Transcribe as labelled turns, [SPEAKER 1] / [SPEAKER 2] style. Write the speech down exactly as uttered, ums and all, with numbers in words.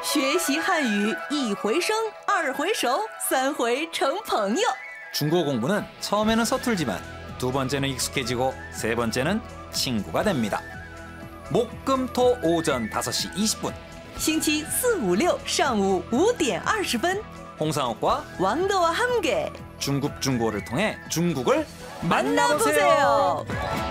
[SPEAKER 1] 学习汉语一回生，二回熟，三回成朋友。
[SPEAKER 2] 중국어 공부는 처음에는 서툴지만 두 번째는 익숙해지고 세 번째는 친구가 됩니다. 목, 금, 토 오전 다섯 시 이십 분
[SPEAKER 1] 星期四、五、六上午五点二十分，
[SPEAKER 2] 홍상욱과
[SPEAKER 1] 왕도와 함께
[SPEAKER 2] 중국 중고를 통해 중국을
[SPEAKER 1] 만나보세요.